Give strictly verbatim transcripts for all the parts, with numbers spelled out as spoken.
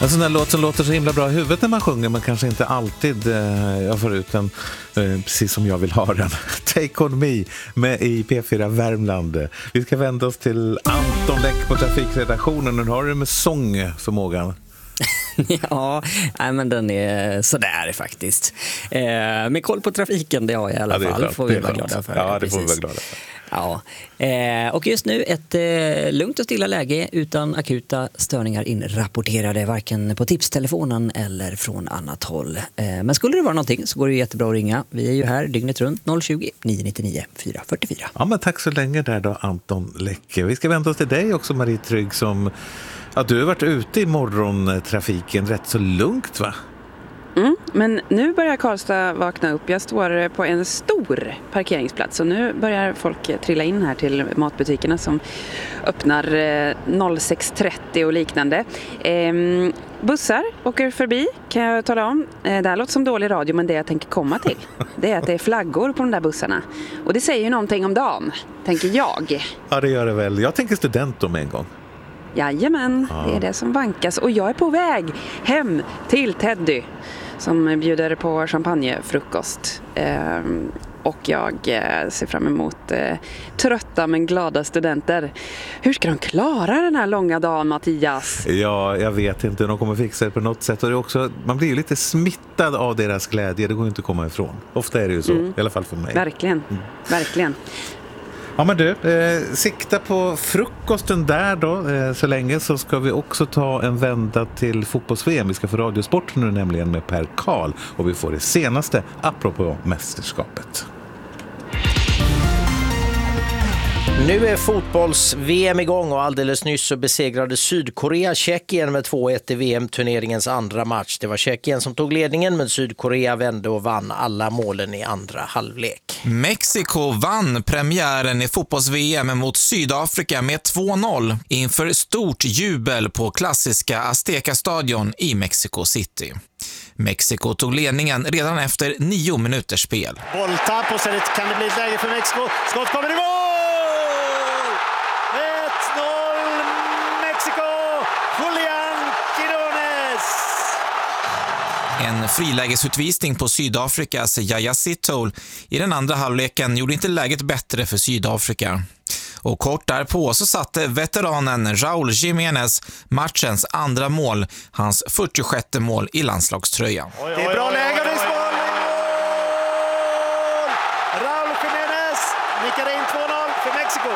En sån där låt som låter så himla bra i huvudet när man sjunger, men kanske inte alltid eh, jag får ut den eh, precis som jag vill ha den. Take On Me med i P fyra Värmland. Vi ska vända oss till Anton Läck på trafikredaktionen. Nu har du med sångförmågan. Ja, nej, men den är sådär faktiskt. Eh, med koll på trafiken, det har jag i alla ja, fall. Klart, får vi vara glada för. Ja, det får vi vara glada för. Ja. Eh, och just nu ett eh, lugnt och stilla läge utan akuta störningar inrapporterade varken på tipstelefonen eller från annat håll. Eh, men skulle det vara någonting så går det jättebra att ringa. Vi är ju här dygnet runt noll tjugo, nio nio nio, fyra fyra fyra. Ja, men tack så länge där då, Anton Läck. Vi ska vända oss till dig också, Marie Trygg, som att du har varit ute i morgontrafiken rätt så lugnt, va? Mm, men nu börjar Karlstad vakna upp. Jag står på en stor parkeringsplats och nu börjar folk trilla in här till matbutikerna som öppnar sex trettio och liknande. Ehm, bussar åker förbi, kan jag tala om. Det här låter som dålig radio, men det jag tänker komma till, det är att det är flaggor på de där bussarna. Och det säger ju någonting om dagen, tänker jag. Ja, det gör det väl. Jag tänker student om en gång. Jajamän, ja. Det är det som vankas. Och jag är på väg hem till Teddy som bjuder på champagnefrukost. Ehm, och jag eh, ser fram emot eh, trötta men glada studenter. Hur ska de klara den här långa dagen, Mattias? Ja, jag vet inte. De kommer fixa det på något sätt. Och det är också, man blir ju lite smittad av deras glädje. Det går ju inte att komma ifrån. Ofta är det ju så, mm. i alla fall för mig. Verkligen, mm. verkligen. Ja, men du, eh, sikta på frukosten där då. Eh, så länge så ska vi också ta en vända till fotbolls-V M. Vi ska få radiosport nu nämligen med Per Karl. Och vi får det senaste apropå mästerskapet. Nu är fotbolls-V M igång och alldeles nyss så besegrade Sydkorea Tjeckien med två ett i V M-turneringens andra match. Det var Tjeckien som tog ledningen, men Sydkorea vände och vann alla målen i andra halvlek. Mexiko vann premiären i fotbolls-V M mot Sydafrika med två noll inför stort jubel på klassiska Azteca-stadion i Mexico City. Mexiko tog ledningen redan efter nio minuters spel. Bolltapp och sen kan det bli ett läge för Mexiko. Skott kommer i mål! ett noll Mexiko! Julián Quirones! En frilägesutvisning på Sydafrikas Yaya Sitole i den andra halvleken gjorde inte läget bättre för Sydafrika. Och kort därpå så satte veteranen Raúl Jiménez matchens andra mål, hans fyrtiosjätte mål i landslagströjan. Det är bra läge och det är mål! Raúl Jiménez nickar in två noll för Mexiko.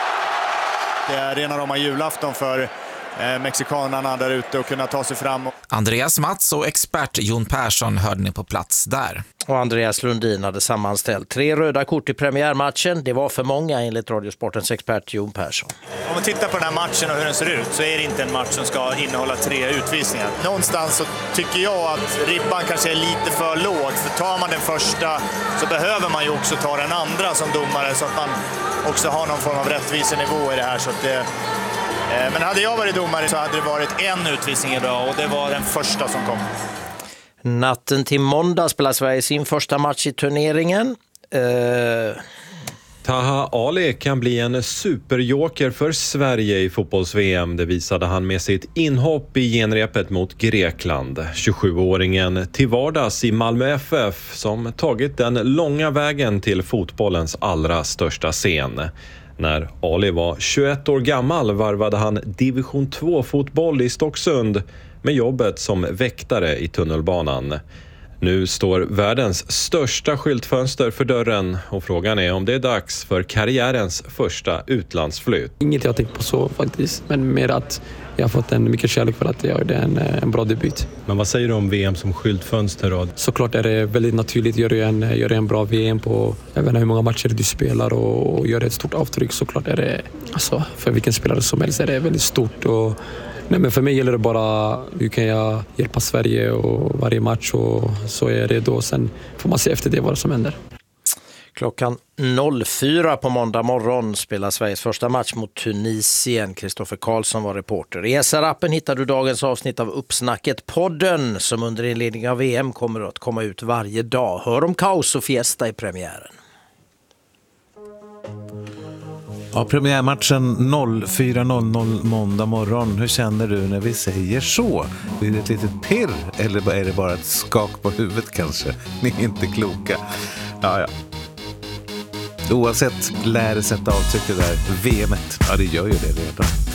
Det är rena rama julafton för eh, mexikanerna där ute och kunna ta sig fram. Andreas Mats och expert Jon Persson hörde ni på plats där. Och Andreas Lundin hade sammanställt tre röda kort i premiärmatchen. Det var för många enligt Radiosportens expert Jon Persson. Om man tittar på den här matchen och hur den ser ut så är det inte en match som ska innehålla tre utvisningar. Någonstans så tycker jag att ribban kanske är lite för låg. För tar man den första så behöver man ju också ta den andra som domare så att man också har någon form av rättvisenivå i det här. Så att det, men hade jag varit domare så hade det varit en utvisning idag och det var den första som kom. Natten till måndag spelar Sverige sin första match i turneringen. Uh... Taha Ali kan bli en superjoker för Sverige i fotbolls-V M. Det visade han med sitt inhopp i genrepet mot Grekland. tjugosjuåringen till vardags i Malmö F F som tagit den långa vägen till fotbollens allra största scen. När Ali var tjugoett år gammal varvade han division två-fotboll i Stocksund med jobbet som väktare i tunnelbanan. Nu står världens största skyltfönster för dörren och frågan är om det är dags för karriärens första utlandsflytt. Inget jag tänkt på så faktiskt, men mer att jag har fått en mycket kärlek för att jag gjorde en, en bra debut. Men vad säger du om V M som skyltfönster då? Såklart är det väldigt naturligt. Gör du en, gör en bra V M på, jag vet inte hur många matcher du spelar och, och gör ett stort avtryck, såklart är det, alltså för vilken spelare som helst är det väldigt stort. Och nej, men för mig gäller det bara hur kan jag hjälpa Sverige och varje match och så är det då. Sen får man se efter det vad som händer. Klockan fyra på måndag morgon spelar Sveriges första match mot Tunisien. Kristoffer Karlsson var reporter. I S R-appen hittar du dagens avsnitt av Uppsnacket-podden som under inledning av V M kommer att komma ut varje dag. Hör om kaos och fiesta i premiären. Ja, premiärmatchen fyra noll noll måndag morgon. Hur känner du när vi säger så? Blir det ett litet pirr eller är det bara ett skak på huvudet kanske? Ni är inte kloka. Ja, ja. Oavsett lär det sätta avtryck det där V M-et. Ja, det gör ju det redan.